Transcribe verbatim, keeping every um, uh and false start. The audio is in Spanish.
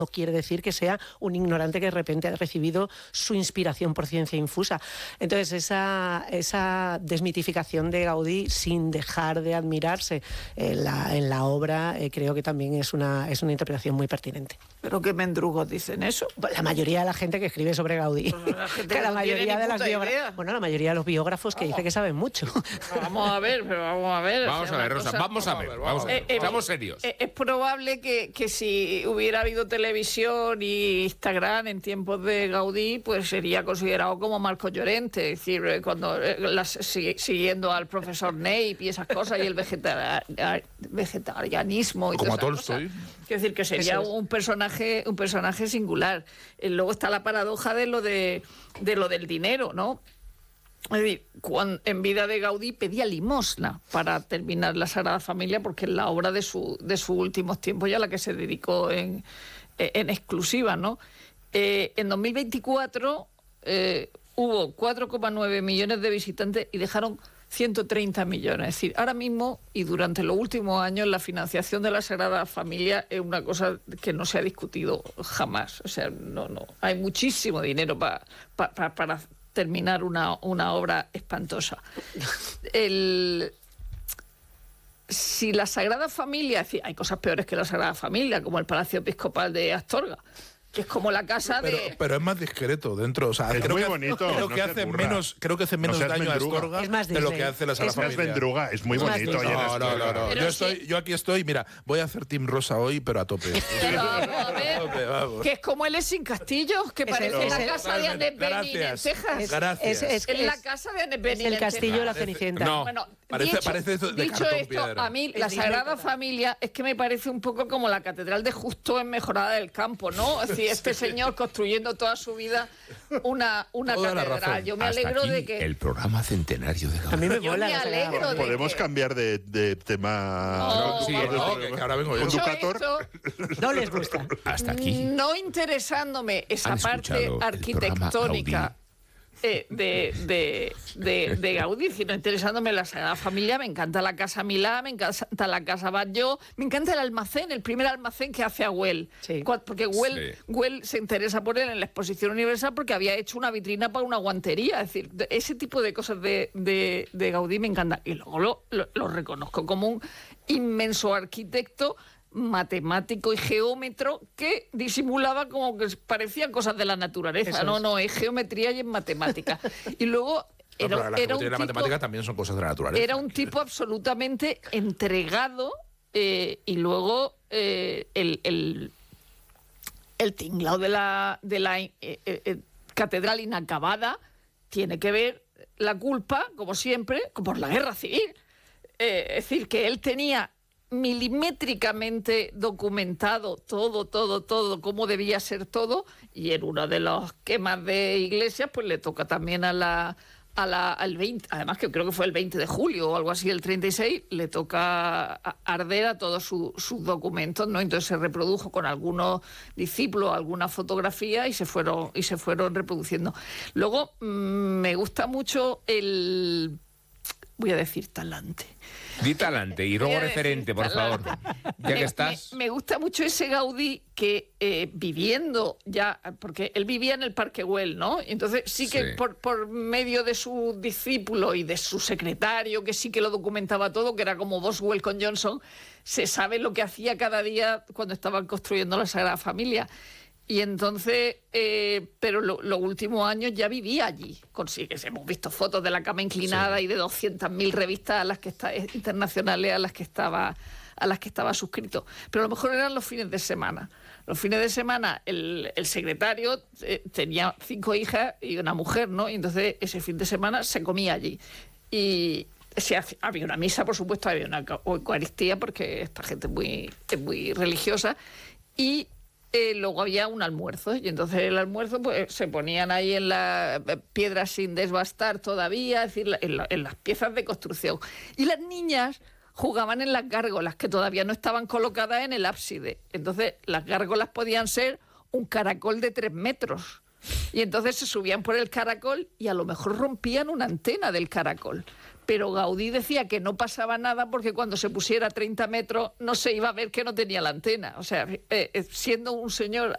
no quiere decir que sea un ignorante que de repente ha recibido su inspiración por ciencia infusa. Entonces, esa, esa desmitificación de Gaudí, sin dejar de admirarse en la, en la obra, eh, creo que también es una, es una interpretación muy pertinente. ¿Pero qué mendrugos dicen eso? La mayoría de la gente que escribe sobre Gaudí. Pues la gente que la no mayoría de las biógrafos, bueno, la mayoría de los biógrafos que dice que saben mucho. Vamos a ver, pero vamos a ver. Vamos o sea, a ver, Rosa, cosa... vamos a ver, vamos a ver. Eh, eh, Estamos serios. Eh, es probable que, que si hubiera habido televisión y Instagram en tiempos de Gaudí, pues sería considerado como Marcos Llorente, es decir, cuando las, si, siguiendo al profesor Ney y esas cosas, y el vegetar, vegetarianismo y como a todas esas Tolstoy. cosas. Quiero decir que sería un personaje, un personaje singular. Eh, luego está la paradoja de lo de, de lo del dinero, ¿no? Es decir, cuando, en vida de Gaudí pedía limosna para terminar la Sagrada Familia, porque es la obra de, su, de sus últimos tiempos y a la que se dedicó en, en exclusiva, ¿no? Eh, en dos mil veinticuatro eh, hubo cuatro coma nueve millones de visitantes y dejaron ciento treinta millones. Es decir, ahora mismo y durante los últimos años la financiación de la Sagrada Familia es una cosa que no se ha discutido jamás. O sea, no, no, hay muchísimo dinero pa, pa, pa, para terminar una, una obra espantosa. El, si la Sagrada Familia, es decir, hay cosas peores que la Sagrada Familia, como el Palacio Episcopal de Astorga, que es como la casa pero, de... Pero es más discreto dentro, o sea, es creo muy que, bonito. Creo no que hace burra. menos, creo que hace menos no daño a Astorga de lo que hace la Sagrada Familia. No es Vendruga, es muy es bonito. Disney. No, no, no, no. Pero Yo, sí. estoy, yo aquí estoy, mira, voy a hacer Team Rosa hoy, pero a tope. Pero, a ver, A tope, vamos. que es como él es sin castillo, que Es parece el- la es el- casa de Annette Bening en Gracias. Texas. Es- Gracias. es- Es la es- casa de Annette Es Bening el en castillo de la Texas. Cenicienta. No. Bueno, Parece- dicho, parece eso de dicho cartón esto, piedra. a mí Es la Disney Sagrada total. Familia es que me parece un poco como la Catedral de Justo en Mejorada del Campo, ¿no? Es decir, este señor construyendo toda su vida una, una Toda la catedral. razón. Yo me Hasta alegro aquí de que... el programa centenario de A Gaudí. mí me Yo mola me la Sagrada alegro Familia. de Podemos que- cambiar de, de tema. No, Sí, por no, favor. que ahora vengo yo. Dicho Conducator. esto, No les gusta. Hasta aquí. no interesándome esa Han parte escuchado el arquitectónica programa eh, de, de, de, de Gaudí, sino interesándome la Sagrada Familia. Me encanta la Casa Milá, me encanta la Casa Batlló, me encanta el almacén, el primer almacén que hace a Güell. Sí. Cua- Porque Güell, Sí. Güell se interesa por él en la Exposición Universal porque había hecho una vitrina para una guantería. Es decir, de- ese tipo de cosas de, de, de Gaudí me encanta. Y luego lo, lo, lo reconozco como un inmenso arquitecto, matemático y geómetro que disimulaba como que parecían cosas de la naturaleza. Eso no, es. no, es geometría y es matemática. Y luego No, era, pero la era un geometría y la tipo, matemática también son cosas de la naturaleza. era un tipo absolutamente entregado eh, y luego eh, el, el, el tinglao de la, de la eh, eh, eh, catedral inacabada tiene que ver la culpa, como siempre, por la guerra civil. Eh, es decir, que él tenía milimétricamente documentado todo, todo, todo, cómo debía ser todo, y en una de las quemas de iglesias, pues le toca también a la, a la, al veinte, además que creo que fue el veinte de julio o algo así, el treinta y seis, le toca a- arder a todos su- sus documentos, ¿no? Entonces se reprodujo con algunos discípulos, alguna fotografía y se fueron, y se fueron reproduciendo. Luego, mm, me gusta mucho el, voy a decir talante. Di talante y luego Voy a referente, decir por favor. talante. Ya que Me- estás. Me, me gusta mucho ese Gaudí que eh, viviendo ya, porque él vivía en el Parque Güell, ¿no? Entonces sí que Sí. por, por medio de su discípulo y de su secretario, que sí que lo documentaba todo, que era como Boswell con Johnson, se sabe lo que hacía cada día cuando estaban construyendo la Sagrada Familia. Y entonces, eh, pero los lo últimos años ya vivía allí. Consigues, hemos visto fotos de la cama inclinada Sí. y de doscientas mil revistas a las que está, internacionales a las que estaba a las que estaba suscrito. Pero a lo mejor eran los fines de semana. Los fines de semana el, el secretario eh, tenía cinco hijas y una mujer, ¿no? Y entonces ese fin de semana se comía allí. Y se hace- había una misa, por supuesto, había una ca- Eucaristía, porque esta gente es muy, es muy religiosa. Y Eh, luego había un almuerzo, y entonces el almuerzo pues se ponían ahí en las piedras sin desbastar todavía, es decir, la- en, la- en las piezas de construcción. Y las niñas jugaban en las gárgolas, que todavía no estaban colocadas en el ábside. Entonces las gárgolas podían ser un caracol de tres metros. Y entonces se subían por el caracol y a lo mejor rompían una antena del caracol. Pero Gaudí decía que no pasaba nada porque cuando se pusiera a treinta metros no se iba a ver que no tenía la antena. O sea, eh, eh, siendo un señor